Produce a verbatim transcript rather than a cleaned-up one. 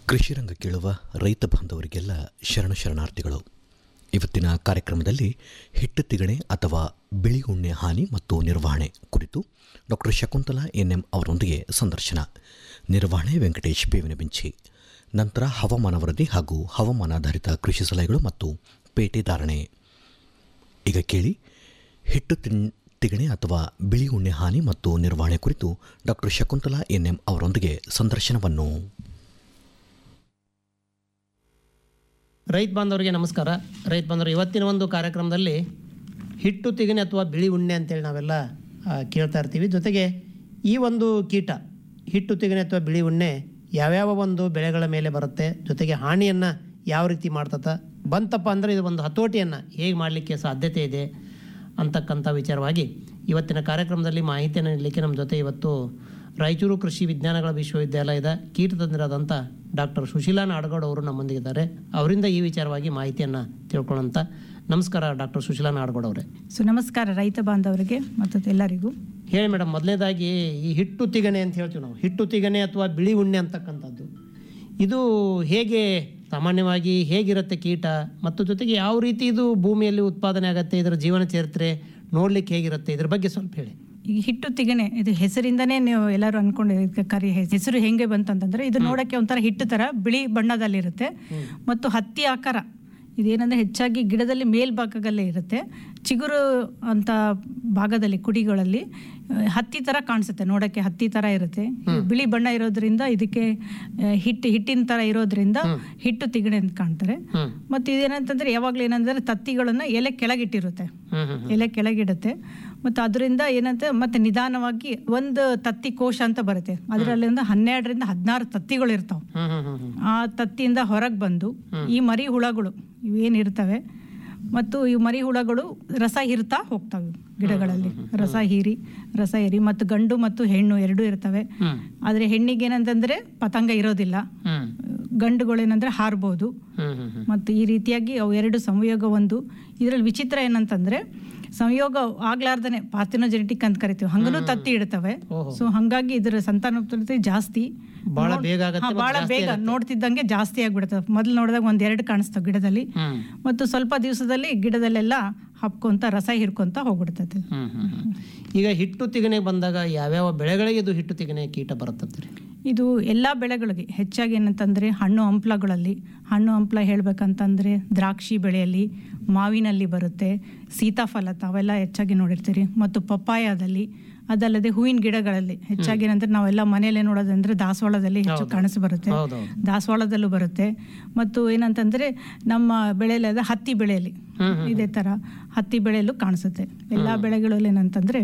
ಕೃಷಿರಂಗ ಕೇಳುವ ರೈತ ಬಾಂಧವರಿಗೆಲ್ಲ ಶರಣ ಶರಣಾರ್ಥಿಗಳು. ಇವತ್ತಿನ ಕಾರ್ಯಕ್ರಮದಲ್ಲಿ ಹಿಟ್ಟು ತಿಗಣೆ ಅಥವಾ ಬಿಳಿ ಉಣ್ಣೆ ಹಾನಿ ಮತ್ತು ನಿರ್ವಹಣೆ ಕುರಿತು ಡಾಕ್ಟರ್ ಶಕುಂತಲಾ ಎನ್ ಎಂ ಅವರೊಂದಿಗೆ ಸಂದರ್ಶನ. ನಿರ್ವಹಣೆ ವೆಂಕಟೇಶ್ ಬೇವಿನ ಬೆಂಚಿ. ನಂತರ ಹವಾಮಾನ ವರದಿ ಹಾಗೂ ಹವಾಮಾನಾಧಾರಿತ ಕೃಷಿ ಸಲಹೆಗಳು ಮತ್ತು ಪೇಟೆ ಧಾರಣೆ. ಈಗ ಕೇಳಿ ಹಿಟ್ಟು ತಿಗಣೆ ಅಥವಾ ಬಿಳಿ ಉಣ್ಣೆ ಹಾನಿ ಮತ್ತು ನಿರ್ವಹಣೆ ಕುರಿತು ಡಾಕ್ಟರ್ ಶಕುಂತಲಾ ಎನ್ ಎಂ ಅವರೊಂದಿಗೆ ಸಂದರ್ಶನವನ್ನು. ರೈತ ಬಾಂಧವರಿಗೆ ನಮಸ್ಕಾರ. ರೈತ ಬಾಂಧವರು, ಇವತ್ತಿನ ಒಂದು ಕಾರ್ಯಕ್ರಮದಲ್ಲಿ ಹಿಟ್ಟು ತಿಗಣೆ ಅಥವಾ ಬಿಳಿ ಉಣ್ಣೆ ಅಂತೇಳಿ ನಾವೆಲ್ಲ ಕೇಳ್ತಾ ಇರ್ತೀವಿ. ಜೊತೆಗೆ ಈ ಒಂದು ಕೀಟ ಹಿಟ್ಟು ತಿಗಣೆ ಅಥವಾ ಬಿಳಿ ಉಣ್ಣೆ ಯಾವ್ಯಾವ ಒಂದು ಬೆಳೆಗಳ ಮೇಲೆ ಬರುತ್ತೆ, ಜೊತೆಗೆ ಹಾನಿಯನ್ನು ಯಾವ ರೀತಿ ಮಾಡ್ತತ, ಬಂತಪ್ಪ ಅಂದರೆ ಇದು ಒಂದು ಹತೋಟಿಯನ್ನು ಹೇಗೆ ಮಾಡಲಿಕ್ಕೆ ಸಾಧ್ಯತೆ ಇದೆ ಅಂತಕ್ಕಂಥ ವಿಚಾರವಾಗಿ ಇವತ್ತಿನ ಕಾರ್ಯಕ್ರಮದಲ್ಲಿ ಮಾಹಿತಿಯನ್ನು ನೀಡಲಿಕ್ಕೆ ನಮ್ಮ ಜೊತೆ ಇವತ್ತು ರಾಯಚೂರು ಕೃಷಿ ವಿಜ್ಞಾನಗಳ ವಿಶ್ವವಿದ್ಯಾಲಯದ ಕೀಟತಜ್ಞರಾದಂಥ ಡಾಕ್ಟರ್ ಸುಶೀಲಾ ನಾಡಗೌಡ ಅವರು ನಮ್ಮೊಂದಿಗಿದ್ದಾರೆ. ಅವರಿಂದ ಈ ವಿಚಾರವಾಗಿ ಮಾಹಿತಿಯನ್ನು ತಿಳ್ಕೊಳ್ಳೋಂಥ. ನಮಸ್ಕಾರ ಡಾಕ್ಟರ್ ಸುಶೀಲಾ ನಾಡಗೌಡ ಅವರೇ. ಸೊ ನಮಸ್ಕಾರ ರೈತ ಬಾಂಧವರಿಗೆ ಮತ್ತು ಎಲ್ಲರಿಗೂ. ಹೇಳಿ ಮೇಡಮ್, ಮೊದಲನೇದಾಗಿ ಈ ಹಿಟ್ಟು ತಿಗಣೆ ಅಂತ ಹೇಳ್ತೀವಿ ನಾವು, ಹಿಟ್ಟು ತಿಗಣೆ ಅಥವಾ ಬಿಳಿ ಉಣ್ಣೆ ಅಂತಕ್ಕಂಥದ್ದು ಇದು ಹೇಗೆ ಸಾಮಾನ್ಯವಾಗಿ ಹೇಗಿರುತ್ತೆ ಕೀಟ, ಮತ್ತು ಜೊತೆಗೆ ಯಾವ ರೀತಿ ಇದು ಭೂಮಿಯಲ್ಲಿ ಉತ್ಪಾದನೆ ಆಗುತ್ತೆ, ಇದರ ಜೀವನ ಚರಿತ್ರೆ ನೋಡ್ಲಿಕ್ಕೆ ಹೇಗಿರುತ್ತೆ, ಇದ್ರ ಬಗ್ಗೆ ಸ್ವಲ್ಪ ಹೇಳಿ. ಈ ಹಿಟ್ಟು ತಿಗಣೆ ಇದು ಹೆಸರಿಂದನೇ ನೀವು ಎಲ್ಲರೂ ಅನ್ಕೊಂಡು ಕರಿ ಹೆಸರು ಹೆಂಗೆ ಬಂತಂತಂದ್ರೆ ಇದು ನೋಡಕ್ಕೆ ಒಂಥರ ಹಿಟ್ಟು ತರ ಬಿಳಿ ಬಣ್ಣದಲ್ಲಿರುತ್ತೆ ಮತ್ತು ಹತ್ತಿ ಆಕಾರ. ಇದೇನಂದ್ರೆ ಹೆಚ್ಚಾಗಿ ಗಿಡದಲ್ಲಿ ಮೇಲ್ಭಾಗದಲ್ಲೇ ಇರುತ್ತೆ. ಚಿಗುರು ಅಂತ ಭಾಗದಲ್ಲಿ ಕುಡಿಗಳಲ್ಲಿ ಹತ್ತಿ ತರ ಕಾಣಿಸುತ್ತೆ, ನೋಡಕ್ಕೆ ಹತ್ತಿ ತರ ಇರುತ್ತೆ. ಬಿಳಿ ಬಣ್ಣ ಇರೋದ್ರಿಂದ ಇದಕ್ಕೆ ಹಿಟ್ಟು ಹಿಟ್ಟಿನ ತರ ಇರೋದ್ರಿಂದ ಹಿಟ್ಟು ತಿಗಣೆ ಅಂತ ಕಾಣ್ತಾರೆ. ಮತ್ತೆ ಇದೇನಂತಂದ್ರೆ ಯಾವಾಗ್ಲೂ ಏನಂದ್ರೆ ತತ್ತಿಗಳನ್ನ ಎಲೆ ಕೆಳಗಿಟ್ಟಿರುತ್ತೆ, ಎಲೆ ಕೆಳಗಿಡುತ್ತೆ. ಮತ್ತು ಅದರಿಂದ ಏನಂತ ಮತ್ತೆ ನಿಧಾನವಾಗಿ ಒಂದು ತತ್ತಿ ಕೋಶ ಅಂತ ಬರುತ್ತೆ, ಅದರಲ್ಲಿ ಒಂದು ಹನ್ನೆರಡರಿಂದ ಹದಿನಾರು ತತ್ತಿಗಳು ಇರ್ತಾವೆ. ಆ ತತ್ತಿಯಿಂದ ಹೊರಗೆ ಬಂದು ಈ ಮರಿ ಹುಳಗಳು ಇವೇನಿರ್ತವೆ ಮತ್ತು ಈ ಮರಿ ಹುಳಗಳು ರಸ ಹೀರ್ತಾ ಹೋಗ್ತವೆ ಗಿಡಗಳಲ್ಲಿ. ರಸ ಹೀರಿ ರಸ ಹೀರಿ ಮತ್ತು ಗಂಡು ಮತ್ತು ಹೆಣ್ಣು ಎರಡೂ ಇರ್ತವೆ. ಆದ್ರೆ ಹೆಣ್ಣಿಗೆ ಏನಂತಂದ್ರೆ ಪತಂಗ ಇರೋದಿಲ್ಲ, ಗಂಡುಗಳೇನಂದ್ರೆ ಹಾರ್ಬೋದು. ಮತ್ತು ಈ ರೀತಿಯಾಗಿ ಅವು ಎರಡು ಸಂಯೋಗ ಒಂದು. ಇದರಲ್ಲಿ ವಿಚಿತ್ರ ಏನಂತಂದ್ರೆ ಸಂಯೋಗ ಆಗ್ಲಾರ್ದನೆ ಪಾರ್ಥಿನೋಜೆನೆಟಿಕ್ ಅಂತ ಕರಿತೀವಿ, ಹಂಗನೂ ತತ್ತಿ ಇಡ್ತವೆ. ಸೊ ಹಂಗಾಗಿ ಇದರ ಸಂತಾನೋತ್ಪತ್ತಿ ಜಾಸ್ತಿ ಬಹಳ ಬೇಗ ಬಹಳ ಬೇಗ ನೋಡ್ತಿದ್ದಂಗೆ ಜಾಸ್ತಿ ಆಗ್ಬಿಡ್ತದೆ. ಮೊದಲು ನೋಡಿದಾಗ ಒಂದ್ ಎರಡು ಕಾಣಿಸ್ತವೆ ಗಿಡದಲ್ಲಿ, ಮತ್ತು ಸ್ವಲ್ಪ ದಿವಸದಲ್ಲಿ ಗಿಡದಲ್ಲೆಲ್ಲ ಹಪ್ಕೊಂತ ರಸ ಹಿರ್ಕೊಂತ ಹೋಗ್ಬಿಡ್ತದೆ. ಈಗ ಹಿಟ್ಟು ತಿಗಣೆ ಬಂದಾಗ ಯಾವ್ಯಾವ ಬೆಳೆಗಳಿಗೆ ಇದು ಹಿಟ್ಟು ತಿಗಣೆ ಕೀಟ ಬರುತ್ತದೆ? ಇದು ಎಲ್ಲ ಬೆಳೆಗಳಿಗೆ ಹೆಚ್ಚಾಗಿ ಏನಂತಂದರೆ ಹಣ್ಣು ಹಂಪ್ಲಗಳಲ್ಲಿ, ಹಣ್ಣು ಹಂಪ್ಲ ಹೇಳ್ಬೇಕಂತಂದರೆ ದ್ರಾಕ್ಷಿ ಬೆಳೆಯಲ್ಲಿ, ಮಾವಿನಲ್ಲಿ ಬರುತ್ತೆ, ಸೀತಾಫಲ ತಾವೆಲ್ಲ ಹೆಚ್ಚಾಗಿ ನೋಡಿರ್ತೀರಿ, ಮತ್ತು ಪಪ್ಪಾಯದಲ್ಲಿ. ಅದಲ್ಲದೆ ಹೂವಿನ ಗಿಡಗಳಲ್ಲಿ ಹೆಚ್ಚಾಗಿ ಏನಂದ್ರೆ ನಾವೆಲ್ಲ ಮನೆಯಲ್ಲೇ ನೋಡೋದಂದ್ರೆ ದಾಸವಾಳದಲ್ಲಿ ಹೆಚ್ಚು ಕಾಣಿಸಿ ಬರುತ್ತೆ, ದಾಸವಾಳದಲ್ಲೂ ಬರುತ್ತೆ. ಮತ್ತು ಏನಂತಂದ್ರೆ ನಮ್ಮ ಬೆಳೆಯಲ್ಲಿ ಹತ್ತಿ ಬೆಳೆಯಲ್ಲಿ ಇದೇ ತರ ಹತ್ತಿ ಬೆಳೆಯಲ್ಲೂ ಕಾಣಿಸುತ್ತೆ. ಎಲ್ಲ ಬೆಳೆಗಳಲ್ಲಿ ಏನಂತಂದ್ರೆ